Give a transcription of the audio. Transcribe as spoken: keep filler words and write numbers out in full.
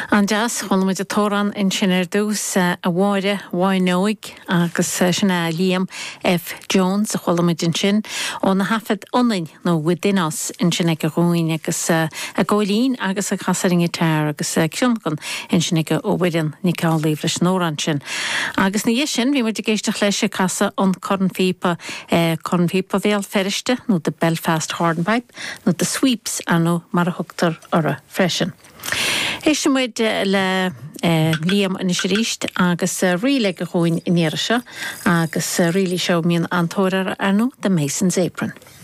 An deas chola muid a tóran in sin ar dús a bháire bháin nóig agus sinna Liam F. Jones a chola muid in sin ó na hafad onain nó widinas in sin ag a gúin agus a ggólín agus a chasaring i teir agus ciúngan in sin ag ó widin ní cálaíh leis nóran sin. Agus na dhé sin bhí muid a géisteach leis a casa an corn fípa corn fípa bhéal feriste nó de Belfast Hornpipe nó de Sweeps a nó mar a thugtar ar a freisin. Éis muid le Liam in is ríist agus ríle go chúin in éire se agus rílí seo míon antórar ar nó de Mason's Apron.